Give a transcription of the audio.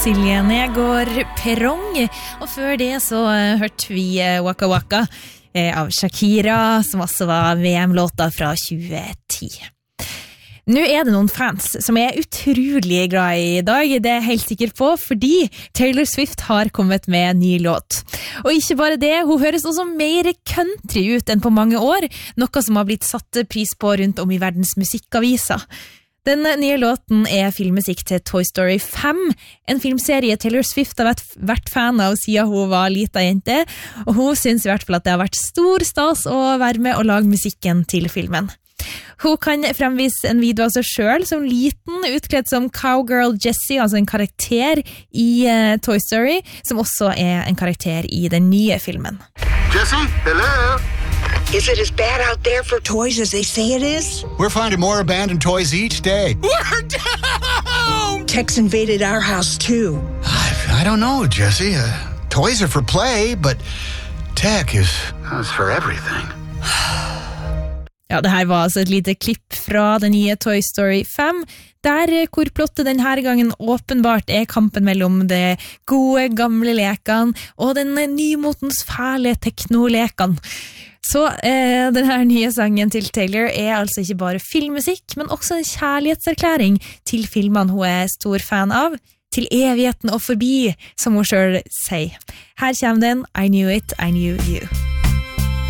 Silje Negård Perrong, og før det så hørte vi Waka Waka av Shakira, som også var VM-låta fra 2010. Nå det noen fans som utrolig glad i dag, det jeg helt sikker på, fordi Taylor Swift har kommet med en ny låt. Og ikke bare det, hun høres også mer country ut enn på mange år, noe som har blitt satt pris på rundt om i verdens musikkaviser. Den nye låten filmmusikk til Toy Story 5, en filmserie Taylor Swift har vært fan av siden hun var lita jente, og hun synes i hvert fall at det har vært stor stas å være med og lage musikken til filmen. Hun kan fremvise en video av seg selv som liten, utkledd som Cowgirl Jessie, altså en karakter i Toy Story, som også en karakter i den nye filmen. Jessie, hello? Is it as bad out there for toys as they say it is? We're finding more abandoned toys each day. We're down! Tech's invaded our house too. I don't know, Jessie. Toys are for play, but tech is for everything. Ja, det her var altså et lite klipp fra den nye Toy Story 5, der hvor plottet denne gangen åpenbart kampen mellom de gode, gamle lekene og den nymotens fæle teknolekene. Så denne nye sangen til Taylor altså ikke bare filmmusikk, men også en kjærlighetserklæring til filmene hun stor fan av, til evigheten og forbi, som hun selv sier. Her kommer den I Knew It, I Knew You.